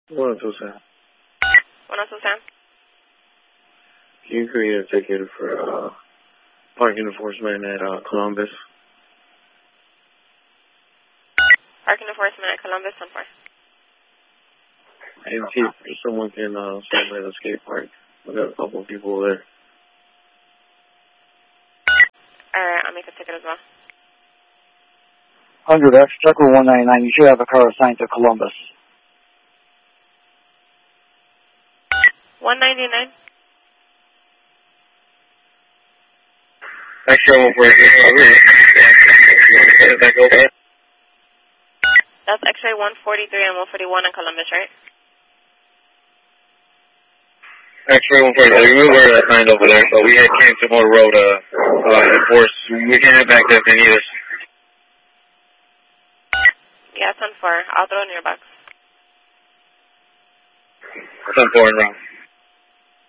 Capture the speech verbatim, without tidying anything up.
one oh two Sam. one oh two Sam. Can you create a ticket for uh, parking enforcement at uh, Columbus? Parking enforcement at Columbus, ten four. And see if someone can uh, stop by the skate park. We got a couple of people there. Alright, I'll make a ticket as well. one hundred X, check with one ninety-nine. You should have a car assigned to Columbus. one ninety-nine. Extra one forty-three. That's X-ray one forty-three and one forty-one in Columbus, right? X-ray one forty-three. We were assigned over there, so we had came to Moore Road to uh, uh, enforce. We can head back there if they need us. Yeah, ten four. I'll throw it in your box. ten four and round.